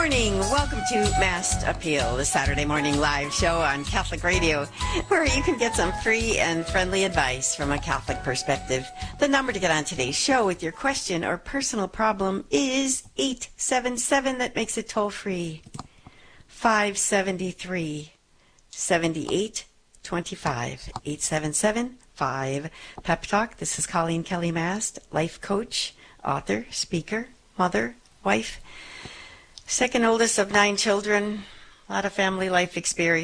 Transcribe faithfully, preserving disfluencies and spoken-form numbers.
morning. Welcome to Mass Appeal, the Saturday morning live show on Catholic Radio, where you can get some free and friendly advice from a Catholic perspective. The number to get on today's show with your question or personal problem is eight seven seven, that makes it toll free, five seven three, seven eight two five, eight seven seven, five, Pep Talk. This is Colleen Kelly Mast, life coach, author, speaker, mother, wife, second oldest of nine children, a lot of family life experience.